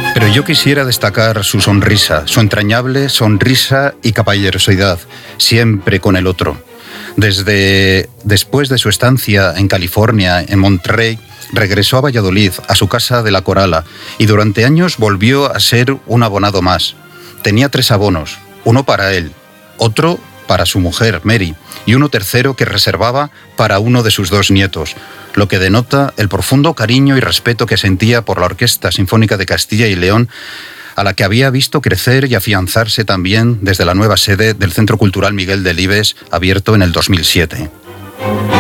Pero yo quisiera destacar su sonrisa, su entrañable sonrisa y caballerosidad, siempre con el otro. Después de su estancia en California, en Monterrey, regresó a Valladolid, a su casa de La Corala, y durante años volvió a ser un abonado más. Tenía 3 abonos, uno para él, otro para su mujer, Mary, y uno tercero que reservaba para uno de sus 2 nietos, lo que denota el profundo cariño y respeto que sentía por la Orquesta Sinfónica de Castilla y León, a la que había visto crecer y afianzarse también desde la nueva sede del Centro Cultural Miguel Delibes, abierto en el 2007.